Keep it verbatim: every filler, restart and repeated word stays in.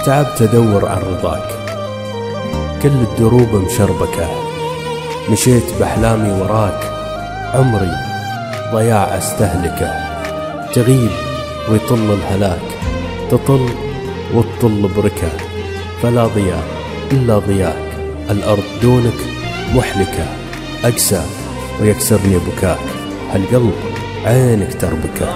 تعبت أدور عن رضاك، كل الدروب مشربكة، مشيت بأحلامي وراك، عمري ضياع أستهلكه. تغيب ويطل الهلاك، تطل وتطل بركة، فلا ضياء إلا ضياك، الأرض دونك محلكة. أقسى ويكسرني بكاك، هالقلب عينك تربكه.